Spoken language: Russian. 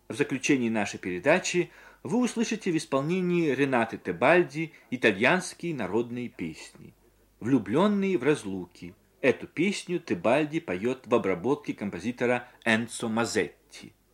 В заключении нашей передачи вы услышите в исполнении Ренаты Тебальди итальянские народные песни. «Влюбленные в разлуки». Эту песню Тебальди поет в обработке композитора Энцо Мазетти.